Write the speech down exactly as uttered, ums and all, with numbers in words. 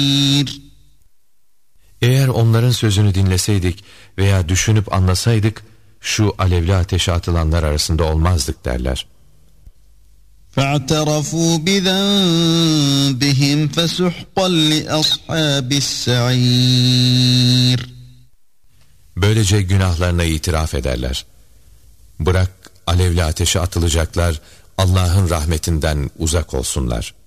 Eğer onların sözünü dinleseydik veya düşünüp anlasaydık, şu alevli ateşe atılanlar arasında olmazdık derler. فَاعْتَرَفُوا بِذَنبِهِمْ فَسُحْقًا لِأَصْحَابِ السَّعِيرِ. Böylece günahlarına itiraf ederler. Bırak alevli ateşe atılacaklar, Allah'ın rahmetinden uzak olsunlar.